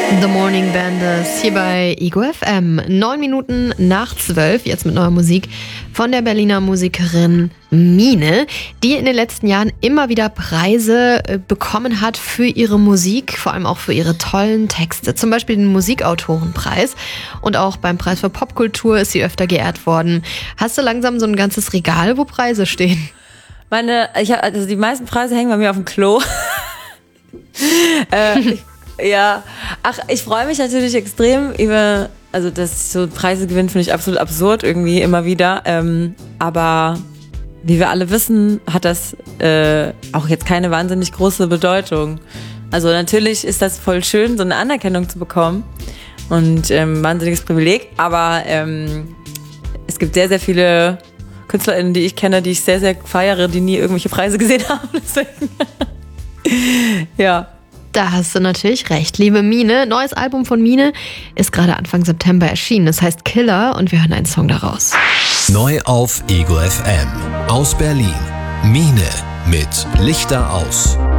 The Morning Bandits hier bei Ego FM. 9 Minuten nach 12, jetzt mit neuer Musik von der Berliner Musikerin Mine, die in den letzten Jahren immer wieder Preise bekommen hat für ihre Musik, vor allem auch für ihre tollen Texte. Zum Beispiel den Musikautorenpreis und auch beim Preis für Popkultur ist sie öfter geehrt worden. Hast du langsam so ein ganzes Regal, wo Preise stehen? Also die meisten Preise hängen bei mir auf dem Klo. Ja, ich freue mich natürlich extrem über, also dass ich so Preise gewinne, finde ich absolut absurd irgendwie immer wieder. Aber wie wir alle wissen, hat das auch jetzt keine wahnsinnig große Bedeutung. Also natürlich ist das voll schön, so eine Anerkennung zu bekommen und wahnsinniges Privileg. Aber es gibt sehr, sehr viele KünstlerInnen, die ich kenne, die ich sehr, sehr feiere, die nie irgendwelche Preise gesehen haben. Deswegen. Ja. Da hast du natürlich recht, liebe Mine. Neues Album von Mine ist gerade Anfang September erschienen. Das heißt Killer und wir hören einen Song daraus. Neu auf Ego FM. Aus Berlin. Mine mit Lichter aus.